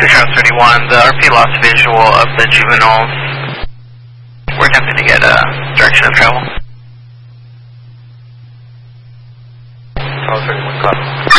to Charles 31, the RP lost visual of the juveniles. We're attempting to get a direction of travel. Charles 31, copy.